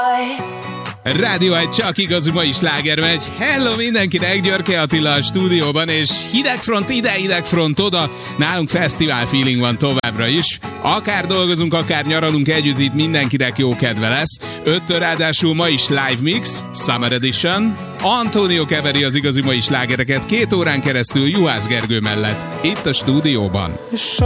Rádió egy csak igazi mai sláger megy. Hello mindenkinek, Györke Attila a stúdióban, és hidegfront ide, hidegfront oda. Nálunk fesztivál feeling van továbbra is. Akár dolgozunk, akár nyaralunk együtt, itt mindenkinek jó kedve lesz. 5-től ráadásul ma is live mix, Summer Edition. Antonio keveri az igazi mai slágereket 2 órán keresztül Juhász Gergő mellett, itt a stúdióban.